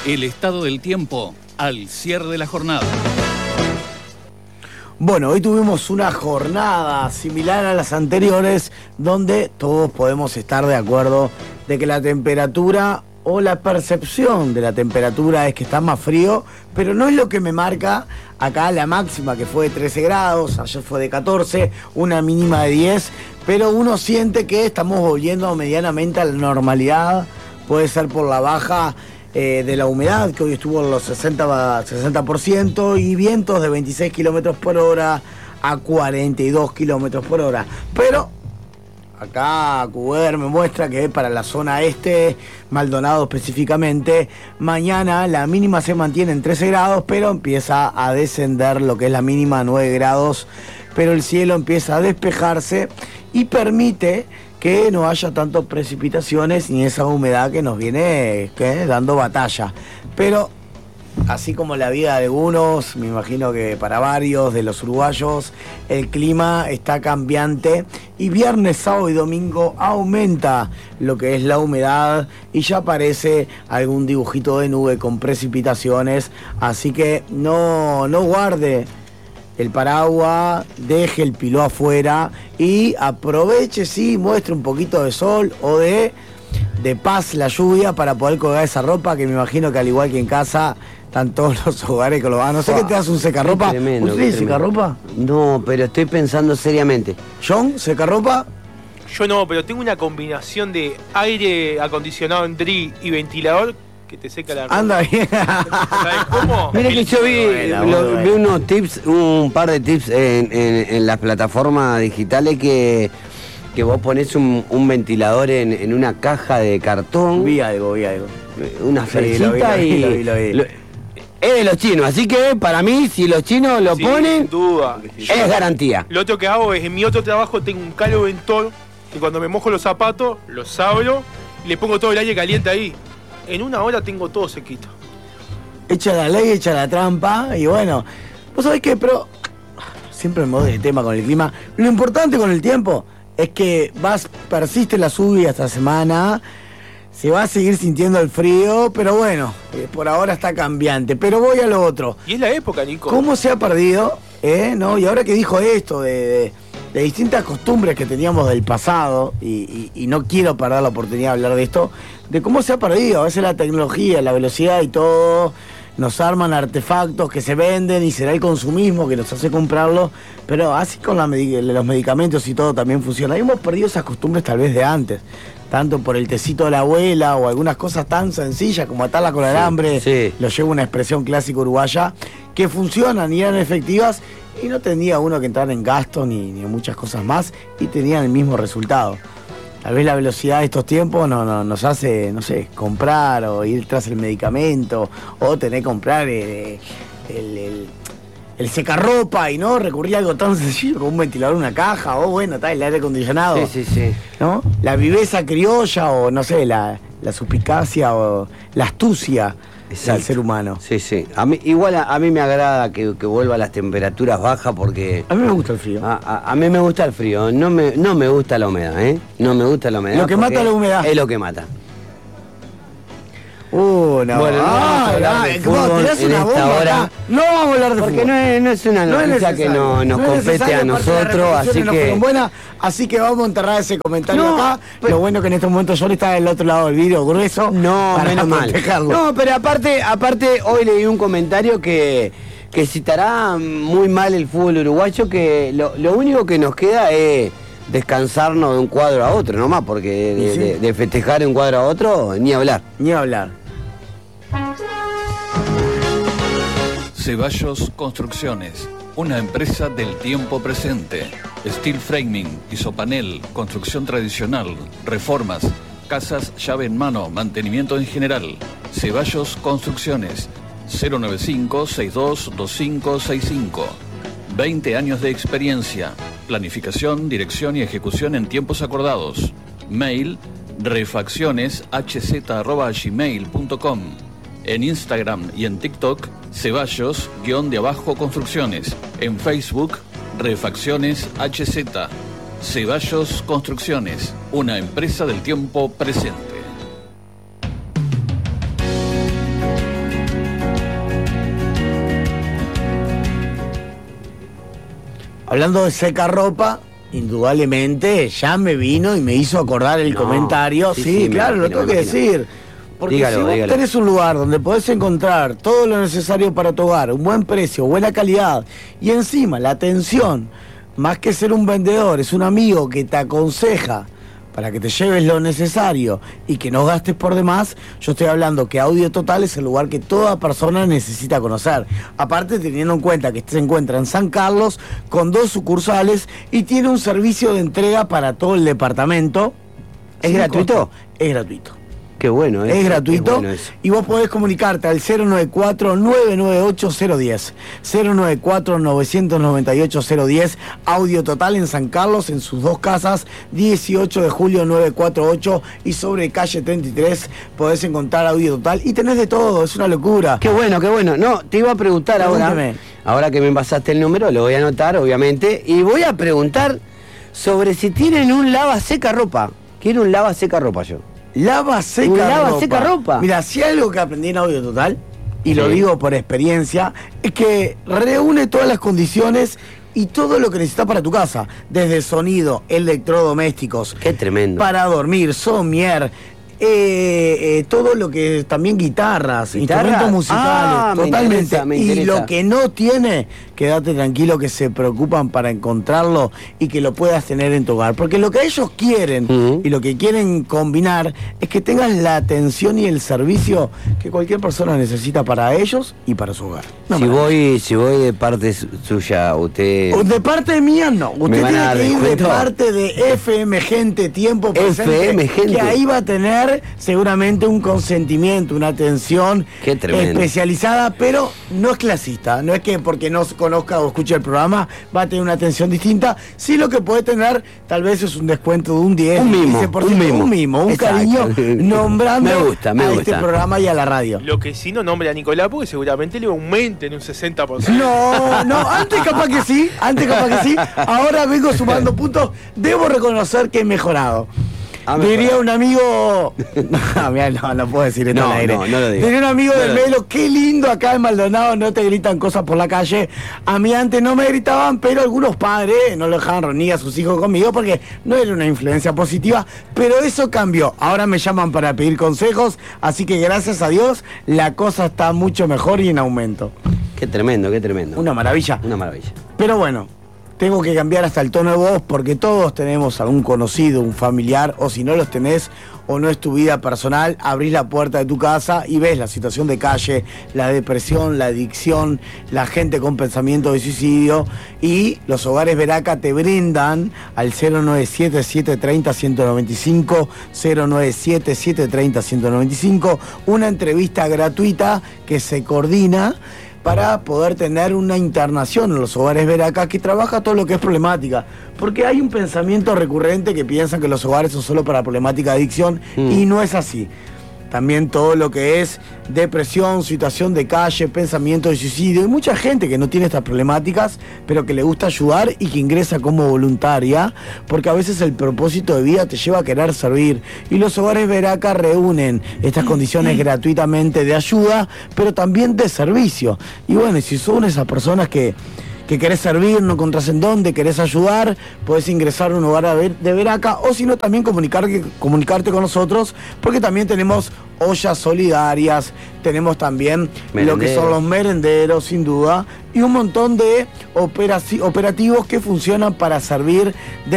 El estado del tiempo al cierre de la jornada. Bueno, hoy tuvimos una jornada similar a las anteriores, donde todos podemos estar de acuerdo de que la temperatura o la percepción de la temperatura es que está más frío, pero no es lo que me marca acá la máxima, que fue de 13 grados, ayer fue de 14, una mínima de 10, pero uno siente que estamos volviendo medianamente a la normalidad. Puede ser por la baja de la humedad, que hoy estuvo en los 60%, y vientos de 26 kilómetros por hora a 42 kilómetros por hora. Pero acá QVR me muestra que para la zona este, Maldonado específicamente, mañana la mínima se mantiene en 13 grados, pero empieza a descender lo que es la mínima a 9 grados, pero el cielo empieza a despejarse y permite que no haya tantas precipitaciones ni esa humedad que nos viene dando batalla. Pero así como la vida de algunos, me imagino que para varios de los uruguayos, el clima está cambiante y viernes, sábado y domingo aumenta lo que es la humedad y ya aparece algún dibujito de nube con precipitaciones, así que no guarde el paraguas, deje el piló afuera y aproveche, sí, muestre un poquito de sol o de paz la lluvia para poder colgar esa ropa, que me imagino que al igual que en casa están todos los hogares con los... no sé qué te hace un secarropa. Tremendo, ¿Usted tiene secarropa? No, pero estoy pensando seriamente. ¿John, secarropa? Yo no, pero tengo una combinación de aire acondicionado en DRI y ventilador que te seca la ropa. Anda bien. ¿Sabes cómo? Mire que yo vi unos tips, un par de tips en las plataformas digitales que vos ponés un ventilador en una caja de cartón. Vi algo. Una Sí, fresita lo vi. Es de los chinos, así que para mí, si los chinos lo Sí, ponen, sin duda. es garantía. Lo otro que hago es, en mi otro trabajo tengo un caloventor que cuando me mojo los zapatos, los abro y le pongo todo el aire caliente ahí. En una hora tengo todo sequito. Echa la ley, echa la trampa, y bueno, vos sabés que, pero siempre me voy de tema con el clima. Lo importante con el tiempo es que persiste la lluvia esta semana, se va a seguir sintiendo el frío, pero bueno, por ahora está cambiante. Pero voy a lo otro. Y es la época, Nico. ¿Cómo se ha perdido? ¿No? Y ahora que dijo esto de distintas costumbres que teníamos del pasado, y no quiero perder la oportunidad de hablar de esto, de cómo se ha perdido. A veces la tecnología, la velocidad y todo, nos arman artefactos que se venden y será el consumismo que nos hace comprarlos, pero así con los medicamentos y todo también funciona. Y hemos perdido esas costumbres tal vez de antes, tanto por el tecito de la abuela o algunas cosas tan sencillas como atarla con alambre, sí. Lo lleva una expresión clásica uruguaya, que funcionan y eran efectivas y no tenía uno que entrar en gastos ni muchas cosas más y tenían el mismo resultado. Tal vez la velocidad de estos tiempos nos hace, no sé, comprar o ir tras el medicamento o tener que comprar el secarropa y no recurrir a algo tan sencillo como un ventilador, una caja o bueno, el aire acondicionado. Sí. ¿No? La viveza criolla o no sé, la suspicacia o la astucia del ser humano. Sí. A mí me agrada que vuelva las temperaturas bajas porque... A mí me gusta el frío. A mí me gusta el frío, no me gusta la humedad, ¿eh? No me gusta la humedad. Lo que mata la humedad. Es lo que mata. No. Bueno, tirás una bomba acá. No vamos a hablar de porque fútbol. no es una noticia que nos compete a nosotros, así que... Así que vamos a enterrar ese comentario acá. Lo bueno que en estos momentos yo está del otro lado del vidrio grueso. No, menos mal. No, pero aparte hoy leí un comentario que citará muy mal el fútbol uruguayo, que lo único que nos queda es descansarnos de un cuadro a otro nomás, porque de festejar de un cuadro a otro, ni hablar. Ceballos Construcciones, una empresa del tiempo presente. Steel framing, isopanel, construcción tradicional, reformas, casas llave en mano, mantenimiento en general. Ceballos Construcciones, 095-622565. 20 años de experiencia. Planificación, dirección y ejecución en tiempos acordados. Mail refaccioneshz@gmail.com. En Instagram y en TikTok, Ceballos_Construcciones. En Facebook, Refacciones HZ. Ceballos Construcciones, una empresa del tiempo presente. hablando de secarropa, indudablemente ya me vino y me hizo acordar el comentario. Sí, claro, lo tengo que decir. Porque dígalo, si vos dígalo. tenés un lugar donde podés encontrar todo lo necesario para tu hogar, un buen precio, buena calidad, y encima la atención, más que ser un vendedor, es un amigo que te aconseja para que te lleves lo necesario y que no gastes por demás, yo estoy hablando que Audio Total es el lugar que toda persona necesita conocer. Aparte, teniendo en cuenta que se encuentra en San Carlos con 2 sucursales y tiene un servicio de entrega para todo el departamento. ¿Es gratuito? Costo. Es gratuito. Qué bueno, Es gratuito, bueno eso. y vos podés comunicarte al 094-998-010, 094-998-010, Audio Total en San Carlos, en sus 2 casas, 18 de julio 948, y sobre calle 33 podés encontrar Audio Total, y tenés de todo, es una locura. Qué bueno, qué bueno. No, te iba a preguntar Pregúnteme. ahora que me pasaste el número, lo voy a anotar, obviamente, y voy a preguntar sobre si tienen un lava seca ropa. Quiero un lava seca ropa yo. Lava seca Un lava ropa. seca ropa. Mira, si hay algo que aprendí en Audio Total, y lo Sí. digo por experiencia, es que reúne todas las condiciones y todo lo que necesitas para tu casa, desde sonido, electrodomésticos, Qué tremendo. para dormir, somier, todo lo que también guitarras, ¿Guitarras? instrumentos musicales, Ah, me totalmente. interesa, me Y interesa. lo que no tiene, quédate tranquilo que se preocupan para encontrarlo y que lo puedas tener en tu hogar. Porque lo que ellos quieren Ujú. y lo que quieren combinar es que tengas la atención y el servicio que cualquier persona necesita para ellos y para su hogar. No, Si voy de parte suya, usted... de parte mía no, usted ¿Me van a tiene dar que ir de descuento? parte de FM Gente Tiempo Presente, FM Gente. que ahí va a tener seguramente un consentimiento, una atención Qué tremendo. especializada, pero no es clasista, no es que porque no conozca o escuche el programa va a tener una atención distinta, sí lo que puede tener tal vez es un descuento de un 10, Un mimo, 15%, un mimo, un Exacto. cariño nombrando Me gusta, a este programa y a la radio. Lo que sí no nombre a Nicolás porque seguramente le aumenten un 60%. No, antes capaz que sí, ahora vengo sumando puntos, debo reconocer que he mejorado. Diría un amigo, no puedo decir esto No, al aire. no lo digas. Diría un amigo No del lo digas. Melo, qué lindo acá en Maldonado, no te gritan cosas por la calle. A mí antes no me gritaban, pero algunos padres no lo dejaban reunir a sus hijos conmigo porque no era una influencia positiva, pero eso cambió. Ahora me llaman para pedir consejos, así que gracias a Dios la cosa está mucho mejor y en aumento. Qué tremendo, qué tremendo. Una maravilla. Una maravilla. Pero bueno, tengo que cambiar hasta el tono de voz porque todos tenemos algún conocido, un familiar, o si no los tenés o no es tu vida personal, abrís la puerta de tu casa y ves la situación de calle, la depresión, la adicción, la gente con pensamiento de suicidio, y los hogares Veraca te brindan al 097-730-195, 097-730-195, una entrevista gratuita que se coordina para poder tener una internación en los hogares Veraca que trabaja todo lo que es problemática. Porque hay un pensamiento recurrente que piensan que los hogares son solo para problemática de adicción y no es así. También todo lo que es depresión, situación de calle, pensamiento de suicidio. Hay mucha gente que no tiene estas problemáticas, pero que le gusta ayudar y que ingresa como voluntaria, porque a veces el propósito de vida te lleva a querer servir. Y los hogares Veraca reúnen estas condiciones gratuitamente de ayuda, pero también de servicio. Y bueno, y si son esas personas que querés servir, no encontrás en dónde, querés ayudar, podés ingresar a un hogar de Veraca, o si no también comunicarte con nosotros, porque también tenemos ollas solidarias, tenemos también lo que son los merenderos, sin duda, y un montón de operativos que funcionan para servir de